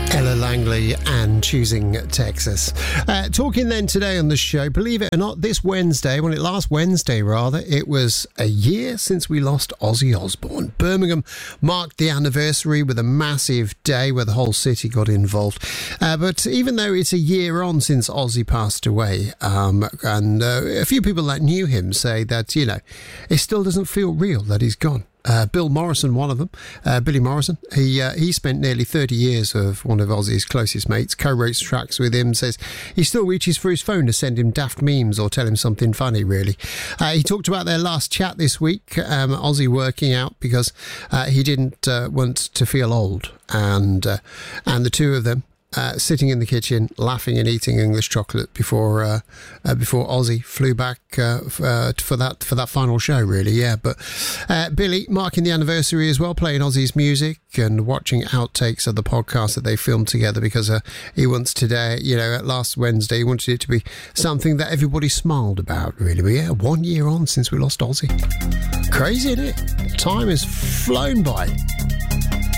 Ella Langley and Choosing Texas. Talking then today on the show, believe it or not, last Wednesday, it was a year since we lost Ozzy Osbourne. Birmingham marked the anniversary with a massive day where the whole city got involved. But even though it's a year on since Ozzy passed away, and a few people that knew him say that, it still doesn't feel real that he's gone. Bill Morrison, one of them, Billy Morrison, he spent nearly 30 years of one of Ozzy's closest mates, co-wrote tracks with him, says he still reaches for his phone to send him daft memes or tell him something funny, really. He talked about their last chat this week, Ozzy working out because he didn't want to feel old, and the two of them sitting in the kitchen, laughing and eating English chocolate before Ozzy flew back for that final show, really. Yeah, but Billy marking the anniversary as well, playing Ozzy's music and watching outtakes of the podcast that they filmed together, because he wants today, last Wednesday, he wanted it to be something that everybody smiled about, really. But yeah, 1 year on since we lost Ozzy. Crazy, isn't it? Time has flown by.